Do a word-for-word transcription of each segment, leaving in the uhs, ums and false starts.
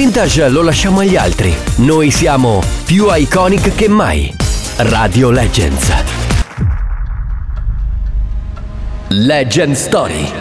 vintage lo lasciamo agli altri. Noi siamo più iconic che mai. Radio Legends. Legend Story.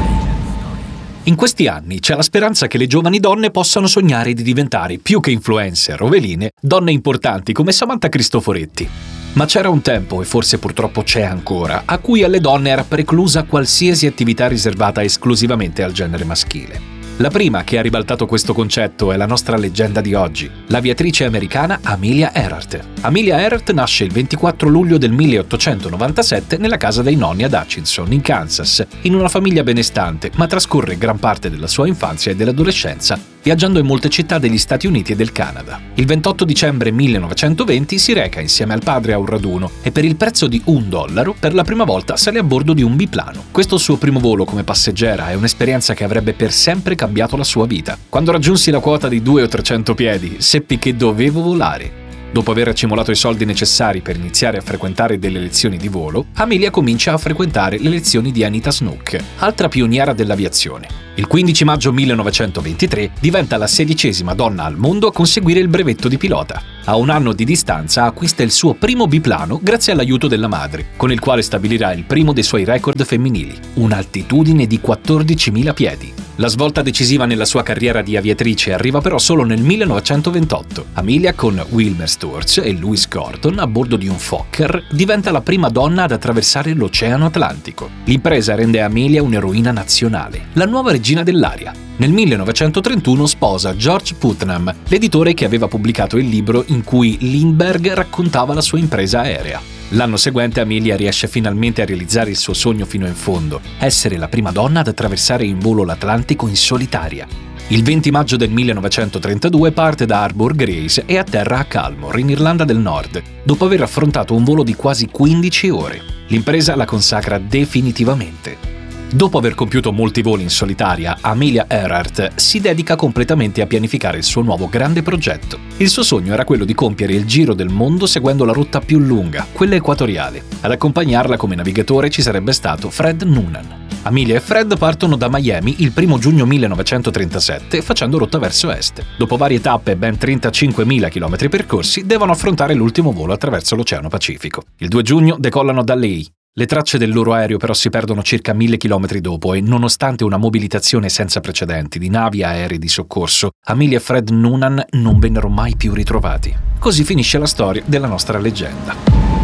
In questi anni c'è la speranza che le giovani donne possano sognare di diventare, più che influencer o veline, donne importanti come Samantha Cristoforetti. Ma c'era un tempo, e forse purtroppo c'è ancora, a cui alle donne era preclusa qualsiasi attività riservata esclusivamente al genere maschile. La prima che ha ribaltato questo concetto è la nostra leggenda di oggi, l'aviatrice americana Amelia Earhart. Amelia Earhart nasce il ventiquattro luglio del milleottocentonovantasette nella casa dei nonni ad Hutchinson, in Kansas, in una famiglia benestante, ma trascorre gran parte della sua infanzia e dell'adolescenza viaggiando in molte città degli Stati Uniti e del Canada. Il ventotto dicembre millenovecentoventi si reca insieme al padre a un raduno e per il prezzo di un dollaro per la prima volta sale a bordo di un biplano. Questo suo primo volo come passeggera è un'esperienza che avrebbe per sempre cambiato la sua vita. Quando raggiunsi la quota di duecento o trecento piedi, seppi che dovevo volare. Dopo aver accumulato i soldi necessari per iniziare a frequentare delle lezioni di volo, Amelia comincia a frequentare le lezioni di Anita Snook, altra pioniera dell'aviazione. Il quindici maggio millenovecentoventitré diventa la sedicesima donna al mondo a conseguire il brevetto di pilota. A un anno di distanza acquista il suo primo biplano grazie all'aiuto della madre, con il quale stabilirà il primo dei suoi record femminili, un'altitudine di quattordicimila piedi. La svolta decisiva nella sua carriera di aviatrice arriva però solo nel millenovecentoventotto. Amelia, con Wilmer Sturz e Louis Gordon a bordo di un Fokker, diventa la prima donna ad attraversare l'Oceano Atlantico. L'impresa rende Amelia un'eroina nazionale, la nuova regina dell'aria. Nel millenovecentotrentuno sposa George Putnam, l'editore che aveva pubblicato il libro in cui Lindbergh raccontava la sua impresa aerea. L'anno seguente Amelia riesce finalmente a realizzare il suo sogno fino in fondo, essere la prima donna ad attraversare in volo l'Atlantico in solitaria. Il venti maggio del millenovecentotrentadue parte da Harbour Grace e atterra a Calmore, in Irlanda del Nord, dopo aver affrontato un volo di quasi quindici ore. L'impresa la consacra definitivamente. Dopo aver compiuto molti voli in solitaria, Amelia Earhart si dedica completamente a pianificare il suo nuovo grande progetto. Il suo sogno era quello di compiere il giro del mondo seguendo la rotta più lunga, quella equatoriale. Ad accompagnarla come navigatore ci sarebbe stato Fred Noonan. Amelia e Fred partono da Miami il primo giugno millenovecentotrentasette facendo rotta verso est. Dopo varie tappe e ben trentacinquemila chilometri percorsi, devono affrontare l'ultimo volo attraverso l'Oceano Pacifico. Il due giugno decollano da Lae. Le tracce del loro aereo però si perdono circa mille chilometri dopo e, nonostante una mobilitazione senza precedenti di navi e aerei di soccorso, Amelia e Fred Noonan non vennero mai più ritrovati. Così finisce la storia della nostra leggenda.